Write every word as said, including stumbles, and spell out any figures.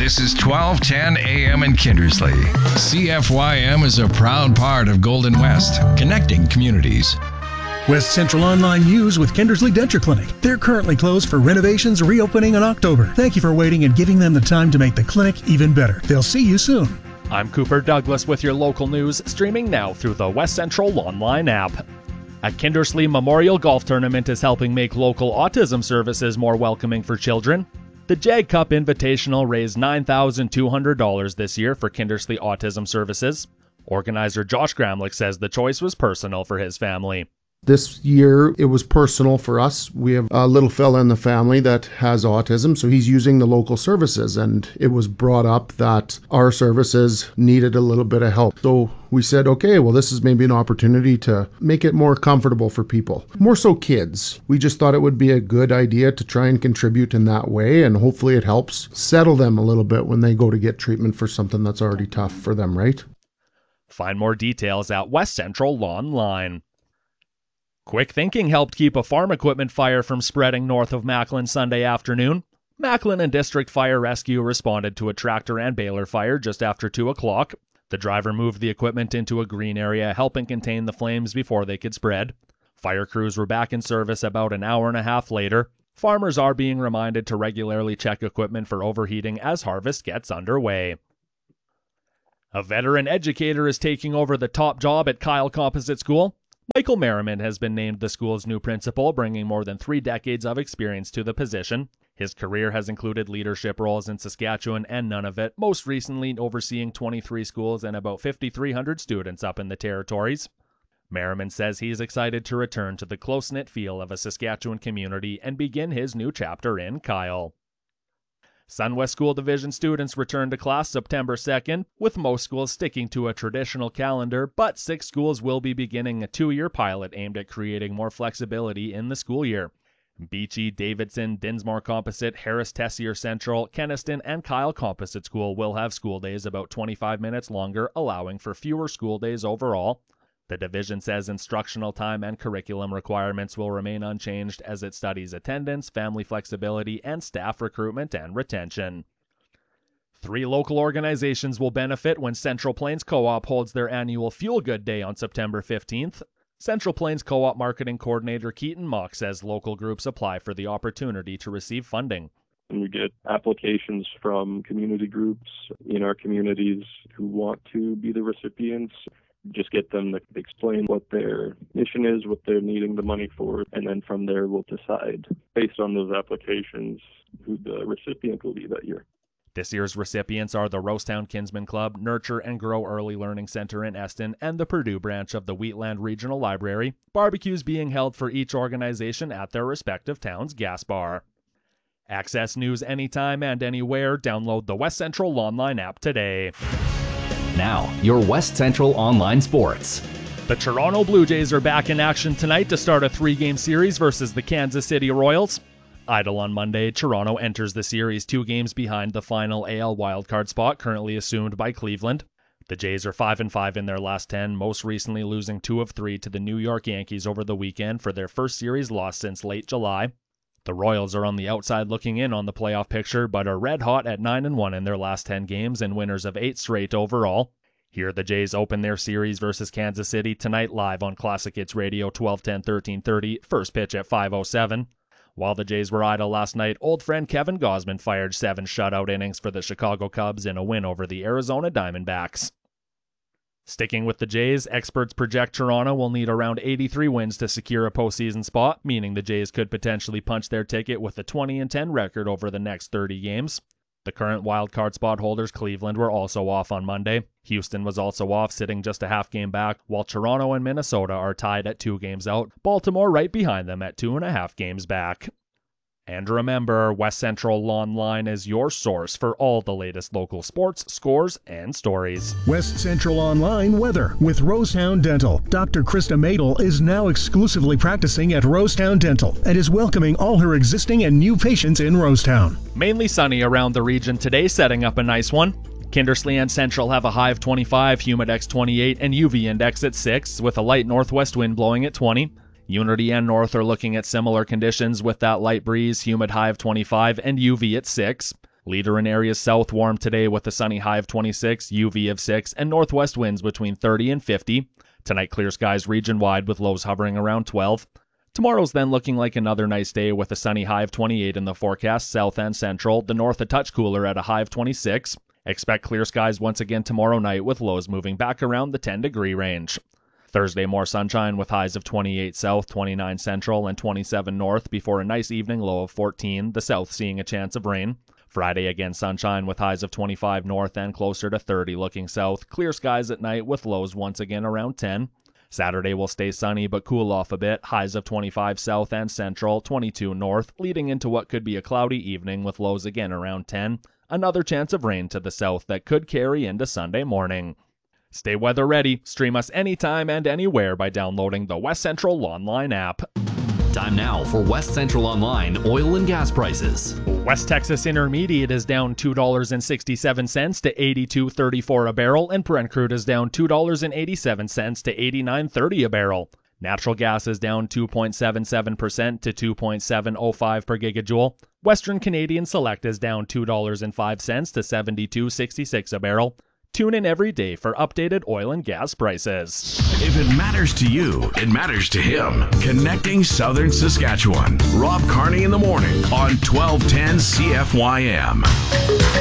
This is twelve ten A M in Kindersley. C F Y M is a proud part of Golden West, connecting communities. West Central Online News with Kindersley Denture Clinic. They're currently closed for renovations, reopening in October. Thank you for waiting and giving them the time to make the clinic even better. They'll see you soon. I'm Cooper Douglas with your local news, streaming now through the West Central Online app. A Kindersley Memorial Golf Tournament is helping make local autism services more welcoming for children. The Jag Cup Invitational raised nine thousand two hundred dollars this year for Kindersley Autism Services. Organizer Josh Gramlich says the choice was personal for his family. This year, it was personal for us. We have a little fella in the family that has autism, so he's using the local services, and it was brought up that our services needed a little bit of help. So we said, okay, well, this is maybe an opportunity to make it more comfortable for people, more so kids. We just thought it would be a good idea to try and contribute in that way, and hopefully it helps settle them a little bit when they go to get treatment for something that's already tough for them, right? Find more details at West Central Online. Quick thinking helped keep a farm equipment fire from spreading north of Macklin Sunday afternoon. Macklin and District Fire Rescue responded to a tractor and baler fire just after two o'clock. The driver moved the equipment into a green area, helping contain the flames before they could spread. Fire crews were back in service about an hour and a half later. Farmers are being reminded to regularly check equipment for overheating as harvest gets underway. A veteran educator is taking over the top job at Kyle Composite School. Michael Merriman has been named the school's new principal, bringing more than three decades of experience to the position. His career has included leadership roles in Saskatchewan and Nunavut, most recently overseeing twenty-three schools and about five thousand three hundred students up in the territories. Merriman says he's excited to return to the close-knit feel of a Saskatchewan community and begin his new chapter in Kyle. Sunwest School Division students return to class September second, with most schools sticking to a traditional calendar, but six schools will be beginning a two-year pilot aimed at creating more flexibility in the school year. Beachy, Davidson, Dinsmore Composite, Harris Tessier Central, Kenaston, and Kyle Composite School will have school days about twenty-five minutes longer, allowing for fewer school days overall. The division says instructional time and curriculum requirements will remain unchanged as it studies attendance, family flexibility, and staff recruitment and retention. Three local organizations will benefit when Central Plains Co-op holds their annual Fuel Good Day on September fifteenth. Central Plains Co-op Marketing Coordinator Keaton Mock says local groups apply for the opportunity to receive funding. And we get applications from community groups in our communities who want to be the recipients. Just get them to explain what their mission is, what they're needing the money for, and then from there we'll decide, based on those applications, who the recipient will be that year. This year's recipients are the Rosetown Kinsman Club, Nurture and Grow Early Learning Center in Eston, and the Purdue branch of the Wheatland Regional Library. Barbecues being held for each organization at their respective town's gas bar. Access news anytime and anywhere. Download the West Central Online app today. Now, your West Central Online Sports. The Toronto Blue Jays are back in action tonight to start a three-game series versus the Kansas City Royals. Idle on Monday, Toronto enters the series two games behind the final A L wildcard spot currently assumed by Cleveland. The Jays are five and five in their last ten, most recently losing two of three to the New York Yankees over the weekend for their first series loss since late July. The Royals are on the outside looking in on the playoff picture, but are red hot at nine and one in their last ten games and winners of eight straight overall. Here the Jays open their series versus Kansas City tonight live on Classic Hits Radio twelve ten thirteen thirty, first pitch at five oh seven. While the Jays were idle last night, old friend Kevin Gausman fired seven shutout innings for the Chicago Cubs in a win over the Arizona Diamondbacks. Sticking with the Jays, experts project Toronto will need around eighty-three wins to secure a postseason spot, meaning the Jays could potentially punch their ticket with a twenty and ten record over the next thirty games. The current wildcard spot holders, Cleveland, were also off on Monday. Houston was also off, sitting just a half game back, while Toronto and Minnesota are tied at two games out, Baltimore right behind them at two and a half games back. And remember, West Central Online is your source for all the latest local sports, scores, and stories. West Central Online weather with Rosetown Dental. Doctor Krista Madel is now exclusively practicing at Rosetown Dental and is welcoming all her existing and new patients in Rosetown. Mainly sunny around the region today, setting up a nice one. Kindersley and Central have a high of twenty-five, Humidex twenty-eight, and U V index at six, with a light northwest wind blowing at twenty. Unity and North are looking at similar conditions with that light breeze, humid high of twenty-five, and U V at six. Leader in areas south warm today with a sunny high of twenty-six, U V of six, and northwest winds between thirty and fifty. Tonight clear skies region-wide with lows hovering around twelve. Tomorrow's then looking like another nice day with a sunny high of twenty-eight in the forecast, south and central. The north a touch cooler at a high of twenty-six. Expect clear skies once again tomorrow night with lows moving back around the ten degree range. Thursday more sunshine with highs of twenty-eight south, twenty-nine central, and twenty-seven north before a nice evening low of fourteen, the south seeing a chance of rain. Friday again sunshine with highs of twenty-five north and closer to thirty looking south. Clear skies at night with lows once again around ten. Saturday will stay sunny but cool off a bit. Highs of twenty-five south and central, twenty-two north, leading into what could be a cloudy evening with lows again around ten. Another chance of rain to the south that could carry into Sunday morning. Stay weather ready. Stream us anytime and anywhere by downloading the West Central Online app. Time now for West Central Online oil and gas prices. West Texas Intermediate is down two dollars and sixty-seven cents to eighty-two thirty-four a barrel, and Brent crude is down two dollars and eighty-seven cents to eighty-nine thirty a barrel. Natural gas is down two point seven seven percent to two point seven oh five per gigajoule. Western Canadian Select is down two dollars and five cents to seventy-two sixty-six a barrel. Tune in every day for updated oil and gas prices. If it matters to you, it matters to him. Connecting Southern Saskatchewan. Rob Carney in the morning on twelve ten C F Y M.